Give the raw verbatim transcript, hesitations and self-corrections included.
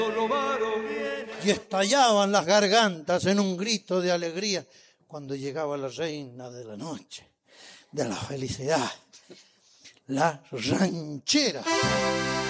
Y estallaban las gargantas en un grito de alegría cuando llegaba la reina de la noche, de la felicidad, la ranchera.